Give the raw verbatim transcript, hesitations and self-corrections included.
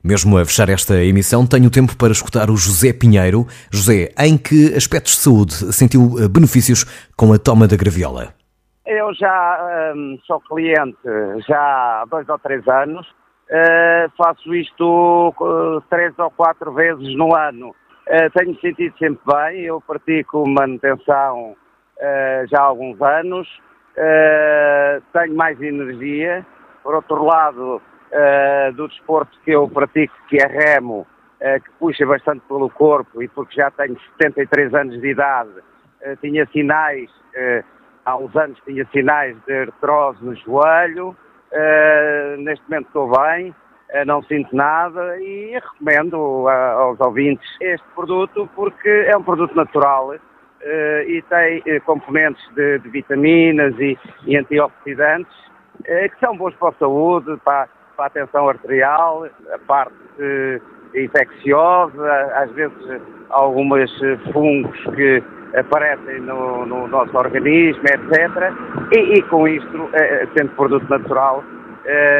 Mesmo a fechar esta emissão, tenho tempo para escutar o José Pinheiro. José, em que aspectos de saúde sentiu benefícios com a toma da graviola? Eu já hum, sou cliente já há dois ou três anos. Uh, faço isto uh, três ou quatro vezes no ano. Uh, tenho sentido sempre bem. Eu pratico manutenção uh, já há alguns anos. Uh, tenho mais energia. Por outro lado, uh, do desporto que eu pratico, que é remo, uh, que puxa bastante pelo corpo, e porque já tenho setenta e três anos de idade, uh, tinha sinais, uh, há uns anos tinha sinais de artrose no joelho. Uh, neste momento estou bem, uh, não sinto nada e recomendo uh, aos ouvintes este produto porque é um produto natural uh, e tem uh, componentes de, de vitaminas e, e antioxidantes uh, que são bons para a saúde, para, para a tensão arterial, a parte uh, infecciosa, às vezes algumas uh, fungos que aparecem no, no nosso organismo, etcétera. E, e com isto, uh, sendo produto natural, uh,